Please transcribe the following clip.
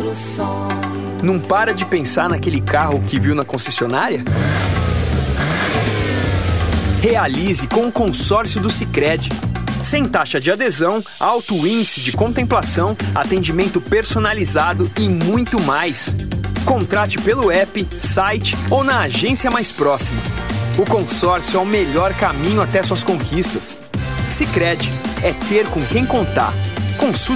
Não para de pensar naquele carro que viu na concessionária? Realize com o consórcio do Sicredi. Sem taxa de adesão, alto índice de contemplação, atendimento personalizado e muito mais. Contrate pelo app, site ou na agência mais próxima. O consórcio é o melhor caminho até suas conquistas. Sicredi é ter com quem contar. Consulte